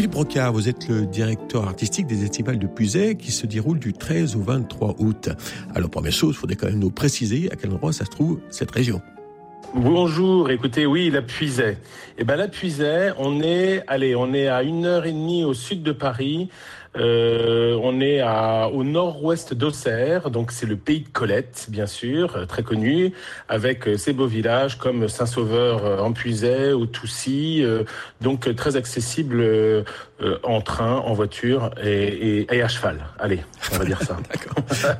Philippe Rocard, vous êtes le directeur artistique des Estivales de Puisaye qui se déroulent du 13 au 23 août. Alors, première chose, il faudrait quand même nous préciser à quel endroit ça se trouve, cette région. Bonjour, écoutez, oui, la Puisaye. La Puisaye, on est à 1h30 au sud de Paris. On est au nord-ouest d'Auxerre, donc c'est le pays de Colette, bien sûr, très connu, avec ses beaux villages comme Saint-Sauveur en Puisaye ou Toussy, donc très accessible en train, en voiture et à cheval. Allez, on va dire ça. D'accord.